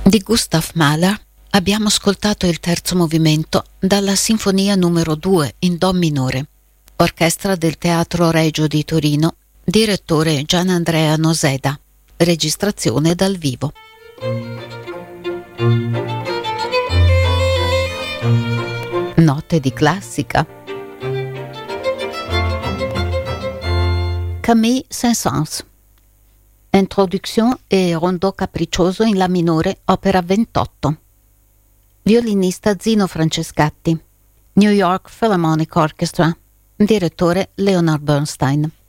Di Gustav Mahler abbiamo ascoltato il terzo movimento dalla Sinfonia numero 2 in Do minore, orchestra del Teatro Regio di Torino, direttore Gianandrea Noseda, registrazione dal vivo. Note di classica. Camille Saint-Saëns. Introduction e Rondò capriccioso in La minore, opera 28. Violinista Zino Francescatti. New York Philharmonic Orchestra. Direttore Leonard Bernstein.